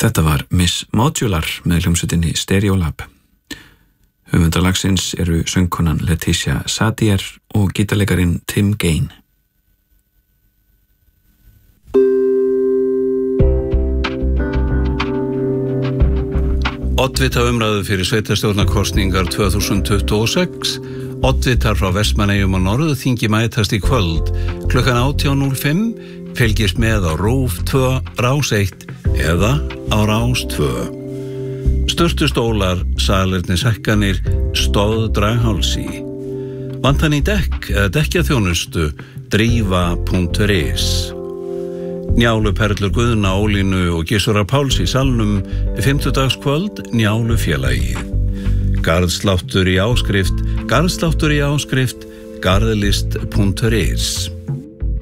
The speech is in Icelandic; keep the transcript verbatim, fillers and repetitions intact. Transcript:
Þetta var Miss Modular með hljómsveitinni Stereolab. Höfundalagsins eru söngkonan Leticia Sadier og gítarleikarin Tim Gain. Oddvita umræðu fyrir sveitarstjórnarkosningar tvö þúsund tuttugu og sex. Oddvitar frá Vestmannaeyjum og Norðurþingi mætast í kvöld. Klukkan átján núll fimm fylgist með á RÚV tvö, Rás eitt eða á Rás tvö. Sturtustólar, salernishekkanir, stóð draghálsi. Vantan í dekk eða dekkjaþjónustu, drífa punktur is. Njálu Perlur Guðna, Ólínu og Gissurar Páls í salnum, fimmtudagskvöld, Njálu félagið. Garðsláttur í áskrift, garðsláttur í áskrift, garðlist punktur is.